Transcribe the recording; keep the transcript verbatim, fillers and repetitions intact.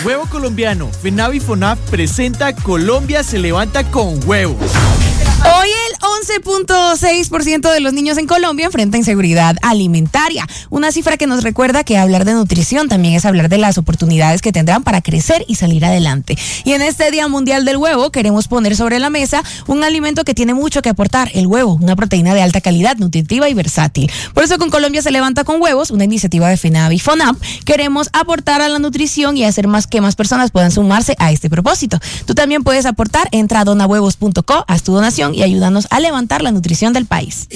Huevo colombiano. FENAVI FONAF presenta Colombia se levanta con huevos. Hoy el once punto seis por ciento de los niños en Colombia enfrenta inseguridad alimentaria, una cifra que nos recuerda que hablar de nutrición también es hablar de las oportunidades que tendrán para crecer y salir adelante. Y en este Día Mundial del Huevo queremos poner sobre la mesa un alimento que tiene mucho que aportar, el huevo, una proteína de alta calidad, nutritiva y versátil. Por eso con Colombia se levanta con huevos, una iniciativa de FENAVI FONAP, queremos aportar a la nutrición y hacer más que más personas puedan sumarse a este propósito. Tú también puedes aportar, entra a donahuevos punto co, haz tu donación y ayúdanos a levantar la nutrición del país.